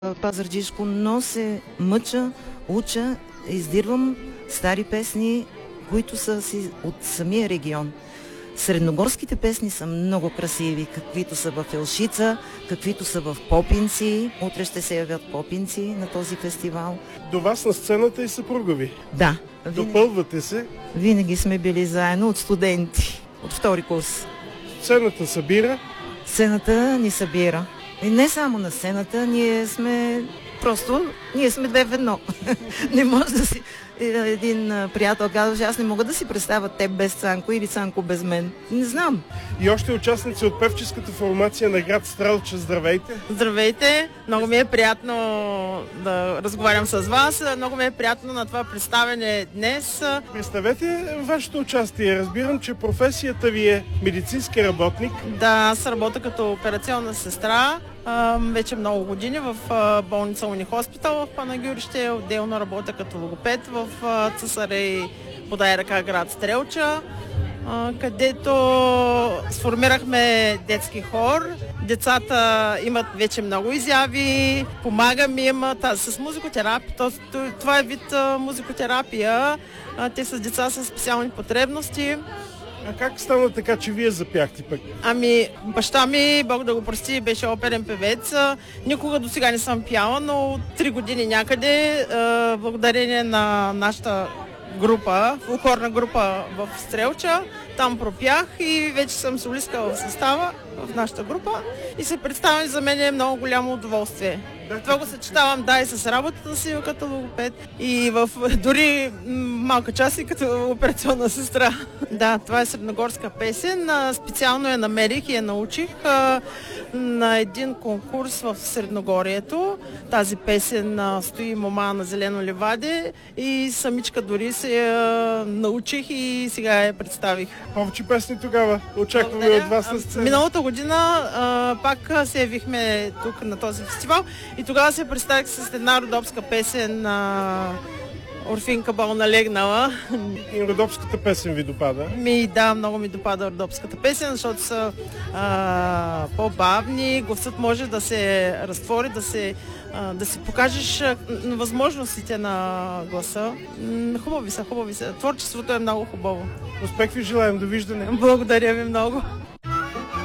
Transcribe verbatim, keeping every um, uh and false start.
Пазарджишко, но се мъча, уча, издирвам стари песни, които са си от самия регион. Средногорските песни са много красиви, каквито са в Елшица, каквито са в Попинци. Утре ще се явят Попинци на този фестивал. До вас на сцената и съпруга ви? Да. Допълвате се? Винаги сме били заедно от студенти, от втори курс. Сцената събира? Сцената ни събира. И не само на сцената, ние сме просто, ние сме две в едно. Не може да си, един приятел казва, аз не мога да си представя теб без Цанко или Цанко без мен. Не знам. И още участници от певческата формация на град Стрелча. Здравейте! Здравейте! Много ми е приятно да разговарям с вас. Много ми е приятно на това представяне днес. Представете вашето участие. Разбирам, че професията ви е медицински работник. Да, аз работя като операционна сестра. Вече много години в болница Уни Хоспитал в Панагюрище. Отделно работя като логопед в Цесарей, подай ръка, град Стрелча, където сформирахме детски хор. Децата имат вече много изяви, помагам им с музикотерапия. Това е вид музикотерапия. Те са деца с специални потребности. А как стана така, че вие запяхте пък? Ами, баща ми, Бог да го прости, беше оперен певец. Никога до сега не съм пяла, но три години някъде, благодарение на нашата група, фолклорна група в Стрелча, там пропях и вече съм солистка в състава в нашата група и се представям, за мен е много голямо удоволствие. Това го съчетавам, да, и с работата си като логопед и в дори малка част и като операционна сестра. Да, това е средногорска песен. Специално я намерих и я научих на един конкурс в Средногорието. Тази песен стои Мома на зелено ливаде и самичка дори се я научих и сега я представих. Повече песни тогава очакваме от вас на сцена. Миналата година а, пак се явихме тук на този фестивал и тогава се представих с една родопска песен на Орфинка болна легнала. И родопската песен ви допада? Ми, да, много ми допада родопската песен, защото са а, по-бавни, гласът може да се разтвори, да се а, да си покажеш възможностите на гласа. Хубави са, хубави са. Творчеството е много хубаво. Успех ви желаем, довиждане. Благодаря ви много.